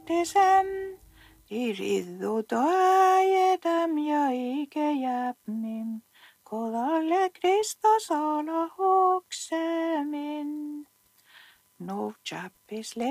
tisem, de riddo toajedam ja ikke jäpnim, kolalle Kristus ala hoksemin. No chappis